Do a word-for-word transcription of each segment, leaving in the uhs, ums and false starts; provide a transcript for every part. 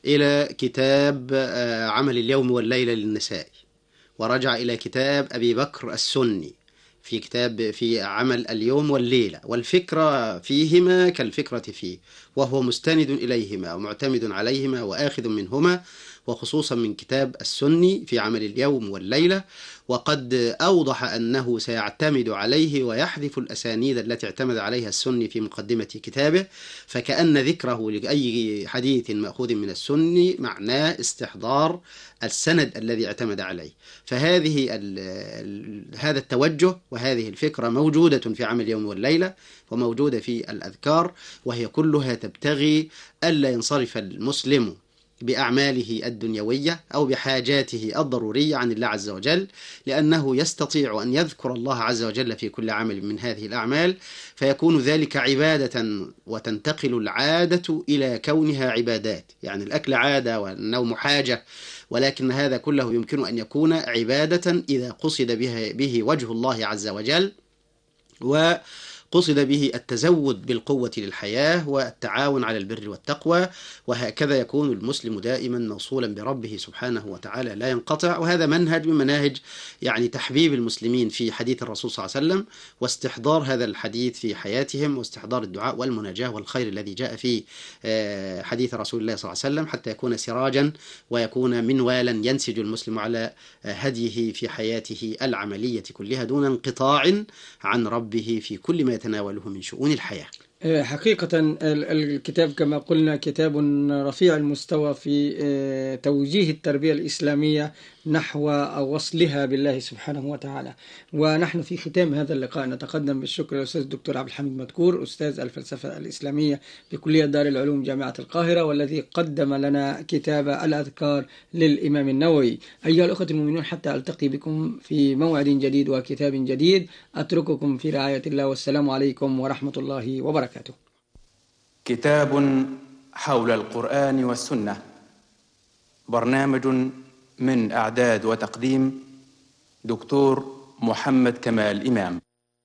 إلى كتاب عمل اليوم والليلة للنسائي، ورجع إلى كتاب أبي بكر السني في كتاب في عمل اليوم والليلة، والفكرة فيهما كالفكرة فيه، وهو مستند إليهما ومعتمد عليهما وآخذ منهما، وخصوصا من كتاب السني في عمل اليوم والليلة. وقد أوضح أنه سيعتمد عليه ويحذف الأسانيد التي اعتمد عليها السني في مقدمة كتابه، فكأن ذكره لأي حديث مأخوذ من السني معناه استحضار السند الذي اعتمد عليه. فهذه هذا التوجه وهذه الفكرة موجودة في عمل اليوم والليلة، وموجودة في الأذكار، وهي كلها تبتغي ألا ينصرف المسلم بأعماله الدنيوية أو بحاجاته الضرورية عن الله عز وجل، لأنه يستطيع أن يذكر الله عز وجل في كل عمل من هذه الأعمال، فيكون ذلك عبادة، وتنتقل العادة إلى كونها عبادات. يعني الأكل عادة والنوم حاجة، ولكن هذا كله يمكن أن يكون عبادة إذا قصد به, به وجه الله عز وجل، و قصد به التزود بالقوة للحياة والتعاون على البر والتقوى، وهكذا يكون المسلم دائما موصولا بربه سبحانه وتعالى لا ينقطع. وهذا منهج من مناهج يعني تحبيب المسلمين في حديث الرسول صلى الله عليه وسلم، واستحضار هذا الحديث في حياتهم، واستحضار الدعاء والمناجاة والخير الذي جاء في حديث رسول الله صلى الله عليه وسلم، حتى يكون سراجا ويكون منوالا ينسج المسلم على هديه في حياته العملية كلها دون انقطاع عن ربه في كل ما يتناوله من شؤون الحياة. حقيقة الكتاب كما قلنا كتاب رفيع المستوى في توجيه التربية الإسلامية نحو وصلها بالله سبحانه وتعالى. ونحن في ختام هذا اللقاء نتقدم بالشكر للأستاذ الدكتور عبد الحميد مدكور، أستاذ الفلسفة الإسلامية بكلية دار العلوم جامعة القاهرة، والذي قدم لنا كتاب الأذكار للإمام النووي. أيها الأخوة المؤمنون، حتى ألتقي بكم في موعد جديد وكتاب جديد، أترككم في رعاية الله، والسلام عليكم ورحمة الله وبركاته. كتاب حول القرآن والسنة، برنامج من إعداد وتقديم دكتور محمد كمال إمام،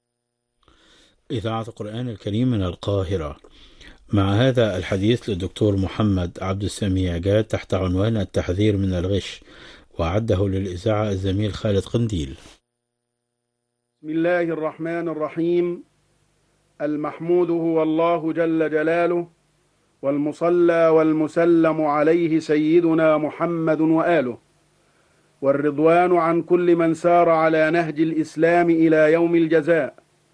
إذاعة القرآن الكريم من القاهرة. مع هذا الحديث للدكتور محمد عبد السميع جاد تحت عنوان التحذير من الغش، وأعده للإذاعة الزميل خالد قنديل. بسم الله الرحمن الرحيم. المحمود هو الله جل جلاله، والمصلى والمسلم عليه سيدنا محمد وآله، والرضوان عن كل من سار على نهج الإسلام إلى يوم الجزاء.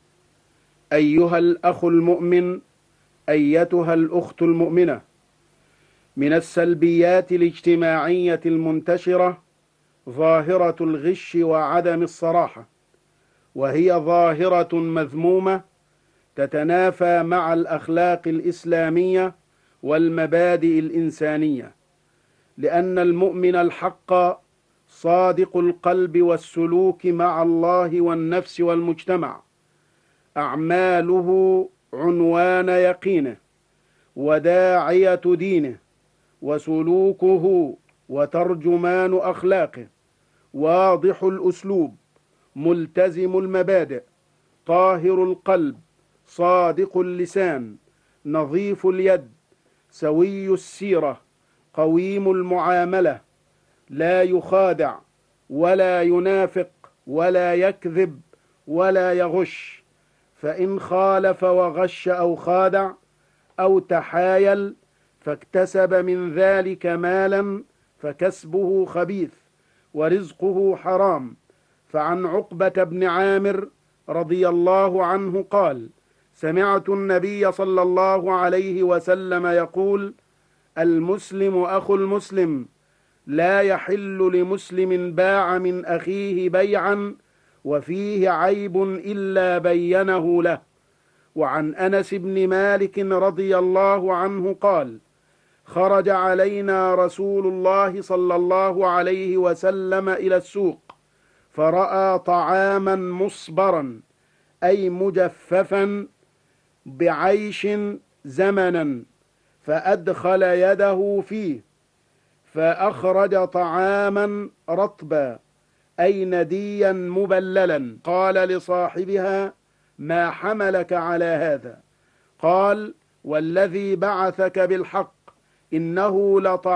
أيها الأخ المؤمن، أيتها الأخت المؤمنة، من السلبيات الاجتماعية المنتشرة ظاهرة الغش وعدم الصراحة، وهي ظاهرة مذمومة تتنافى مع الأخلاق الإسلامية والمبادئ الإنسانية، لأن المؤمن الحق صادق القلب والسلوك مع الله والنفس والمجتمع، أعماله عنوان يقينه وداعية دينه، وسلوكه وترجمان أخلاقه، واضح الأسلوب، ملتزم المبادئ، طاهر القلب، صادق اللسان، نظيف اليد، سوي السيرة، قويم المعاملة، لا يخادع ولا ينافق ولا يكذب ولا يغش، فإن خالف وغش أو خادع أو تحايل فاكتسب من ذلك مالا فكسبه خبيث ورزقه حرام. فعن عقبة بن عامر رضي الله عنه قال: سمعت النبي صلى الله عليه وسلم يقول: المسلم أخو المسلم، لا يحل لمسلم باع من أخيه بيعا وفيه عيب إلا بينه له. وعن أنس بن مالك رضي الله عنه قال: خرج علينا رسول الله صلى الله عليه وسلم إلى السوق، فرأى طعاما مصبرا أي مجففا بعيش زمنا، فأدخل يده فيه فأخرج طعاما رطبا أي نديا مبللا. قال لصاحبها: ما حملك على هذا؟ قال: والذي بعثك بالحق إنه لطعام